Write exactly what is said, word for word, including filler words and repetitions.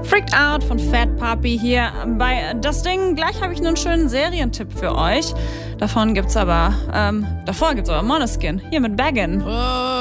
Freaked Out von Fat Puppy hier bei Das Ding. Gleich habe ich einen schönen Serientipp für euch. Davon gibt's aber, ähm, davor gibt's aber Måneskin hier mit Baggin'.